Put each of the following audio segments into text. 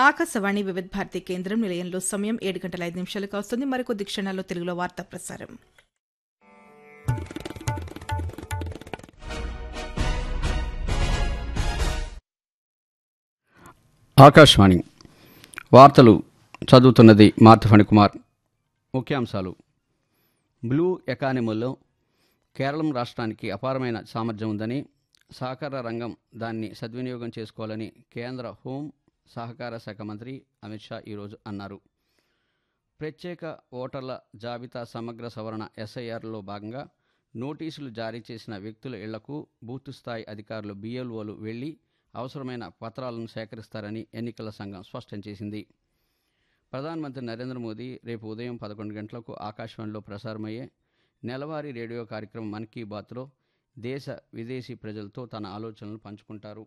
ఆకాశవాణి వివిధ భారతి కేంద్రం నిలయంలో సమయం 7 గంటల 5 నిమిషాలు కావస్తుంది. మరికొద్ది క్షణాల్లో తెలుగులో వార్తా ప్రసారం. ఆకాశవాణి వార్తలు చదువుతున్నది మార్తఫణి కుమార్. ముఖ్యాంశాలు: బ్లూ ఎకానమీలో కేరళం రాష్ట్రానికి అపారమైన సామర్థ్యం ఉందని, సహకార రంగం దాన్ని సద్వినియోగం చేసుకోవాలని కేంద్ర హోం సహకార శాఖ మంత్రి అమిత్ షా ఈరోజు అన్నారు. ప్రత్యేక ఓటర్ల జాబితా సమగ్ర సవరణ ఎస్ఐఆర్లో భాగంగా నోటీసులు జారీ చేసిన వ్యక్తుల ఇళ్లకు బూత్ స్థాయి అధికారులు బిఎల్ఓలు వెళ్లి అవసరమైన పత్రాలను సేకరిస్తారని ఎన్నికల సంఘం స్పష్టం చేసింది. ప్రధానమంత్రి నరేంద్ర మోదీ రేపు ఉదయం 11 గంటలకు ఆకాశవాణిలో ప్రసారమయ్యే నెలవారీ రేడియో కార్యక్రమం మన్ కీ బాత్లో దేశ విదేశీ ప్రజలతో తన ఆలోచనలు పంచుకుంటారు.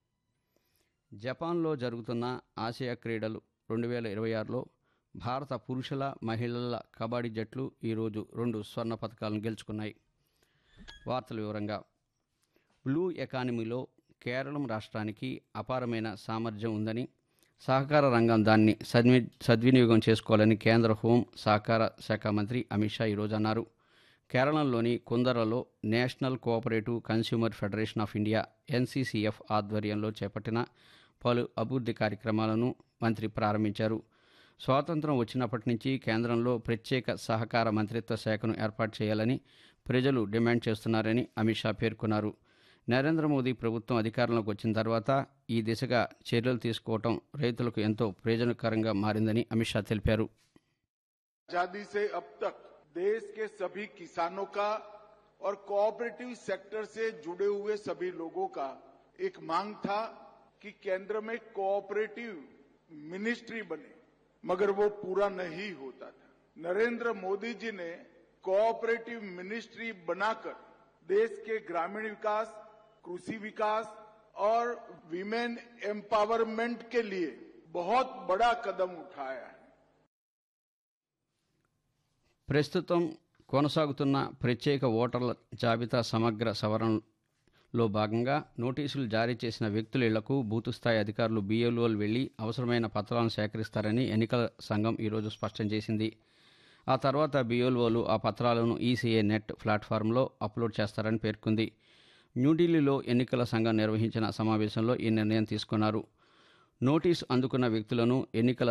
జపాన్లో జరుగుతున్న ఆసియా క్రీడలు 2026లో భారత పురుషుల, మహిళల కబడ్డీ జట్లు ఈరోజు 2 స్వర్ణ పతకాలను గెలుచుకున్నాయి. వార్తల వివరంగా: బ్లూ ఎకానమీలో కేరళం రాష్ట్రానికి అపారమైన సామర్థ్యం ఉందని, సహకార రంగం దాన్ని సద్వినియోగం చేసుకోవాలని కేంద్ర హోం సహకార శాఖ మంత్రి అమిత్ షా ఈరోజు అన్నారు. కేరళంలోని కుందరలో national cooperative consumer federation of India NCCF ఆధ్వర్యంలో చేపట్టిన పలు అభివృద్ధి కార్యక్రమాలను మంత్రి ప్రారంభించారు. స్వాతంత్రం వచ్చినప్పటి నుంచి కేంద్రంలో ప్రత్యేక సహకార మంత్రిత్వ శాఖను ఏర్పాటు చేయాలని ప్రజలు డిమాండ్ చేస్తున్నారని అమిత్ షా పేర్కొన్నారు. నరేంద్ర మోదీ ప్రభుత్వం అధికారంలోకి వచ్చిన తర్వాత ఈ దిశగా చర్యలు తీసుకోవడం రైతులకు ఎంతో ప్రయోజనకరంగా మారిందని అమిత్ షా తెలిపారు. आजादी से अब तक देश के सभी किसानों का और कोऑपरेटिव सेक्टर से जुड़े हुए सभी लोगों का एक मांग था कि केंद्र में कोऑपरेटिव मिनिस्ट्री बने, मगर वो पूरा नहीं होता था. नरेंद्र मोदी जी ने कोऑपरेटिव मिनिस्ट्री बनाकर देश के ग्रामीण विकास, कृषि विकास और विमेन एम्पावरमेंट के लिए बहुत बड़ा कदम उठाया है. ప్రస్తుతం కొనసాగుతున్న ప్రత్యేక ఓటర్ల జాబితా సమగ్ర సవరణలో భాగంగా నోటీసులు జారీ చేసిన వ్యక్తుల ఇళ్లకు బూతు స్థాయి అధికారులు బిఎల్ఓలు వెళ్లి అవసరమైన పత్రాలను సేకరిస్తారని ఎన్నికల సంఘం ఈరోజు స్పష్టం చేసింది. ఆ తర్వాత బిఎల్ఓలు ఆ పత్రాలను ఈసీఐ నెట్ ప్లాట్ఫారంలో అప్లోడ్ చేస్తారని పేర్కొంది. న్యూఢిల్లీలో ఎన్నికల సంఘం నిర్వహించిన సమావేశంలో ఈ నిర్ణయం తీసుకున్నారు. నోటీసు అందుకున్న వ్యక్తులను ఎన్నికల